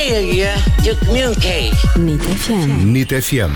failure to communicate. NIT FM. NIT FM.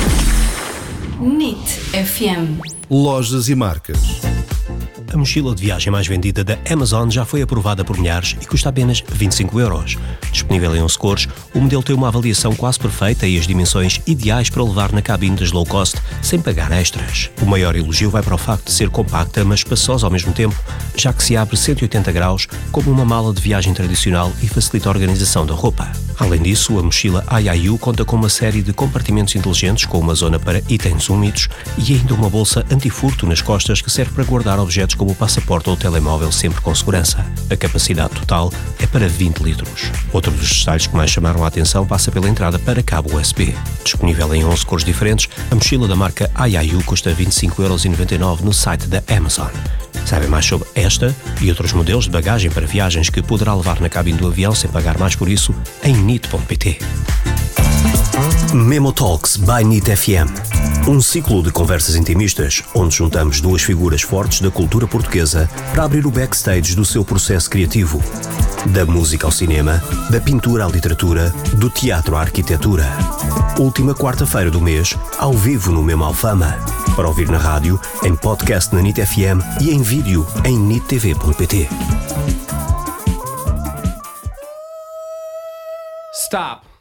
NIT FM. Lojas e marcas. A mochila de viagem mais vendida da Amazon já foi aprovada por milhares e custa apenas 25€. Disponível em 11 cores, o modelo tem uma avaliação quase perfeita e as dimensões ideais para levar na cabine das low cost sem pagar extras. O maior elogio vai para o facto de ser compacta, mas espaçosa ao mesmo tempo, já que se abre 180 graus como uma mala de viagem tradicional e facilita a organização da roupa. Além disso, a mochila IIU conta com uma série de compartimentos inteligentes com uma zona para itens úmidos e ainda uma bolsa antifurto nas costas que serve para guardar objetos como o passaporte ou o telemóvel sempre com segurança. A capacidade total é para 20 litros. Outro dos detalhes que mais chamaram a atenção passa pela entrada para cabo USB. Disponível em 11 cores diferentes, a mochila da marca IIU custa 25,99€ no site da Amazon. Saiba mais sobre esta e outros modelos de bagagem para viagens que poderá levar na cabine do avião sem pagar mais por isso em NIT.pt. Memo Talks by NIT FM. Um ciclo de conversas intimistas onde juntamos duas figuras fortes da cultura portuguesa para abrir o backstage do seu processo criativo. Da música ao cinema, da pintura à literatura, do teatro à arquitetura. Última quarta-feira do mês, ao vivo no Memo Alfama. Para ouvir na rádio, em podcast na NIT FM e em vídeo em nittv.pt. Stop.